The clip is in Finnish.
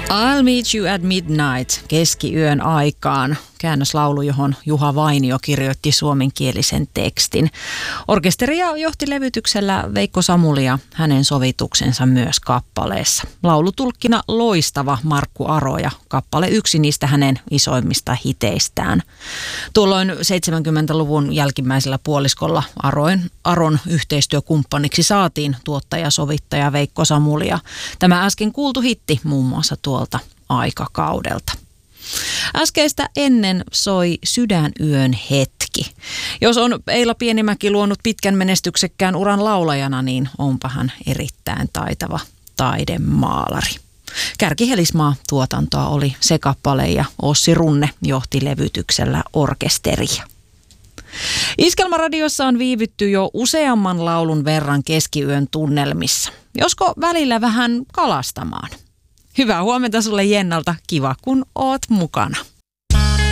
I'll meet you at midnight, keskiyön aikaan. Käännöslaulu, johon Juha Vainio kirjoitti suomenkielisen tekstin. Orkesteria johti levytyksellä Veikko Samuli ja hänen sovituksensa myös kappaleessa. Laulutulkkina loistava Markku Aro ja kappale yksi niistä hänen isoimmista hiteistään. Tuolloin 70-luvun jälkimmäisellä puoliskolla Aron yhteistyökumppaniksi saatiin tuottaja-sovittaja Veikko Samuli ja tämä äsken kuultu hitti muun muassa tuolta aikakaudelta. Äskeistä ennen soi Sydänyön hetki. Jos on Eila Pienimäki luonut pitkän menestyksekkään uran laulajana, niin onpa hän erittäin taitava taidemaalari. Kärki-Helismaa tuotantoa oli se kappale ja Ossi Runne johti levytyksellä orkesteria. Iskelmäradiossa on viivytty jo useamman laulun verran keskiyön tunnelmissa. Josko välillä vähän kalastamaan? Hyvää huomenta sulle Jennalta. Kiva kun oot mukana.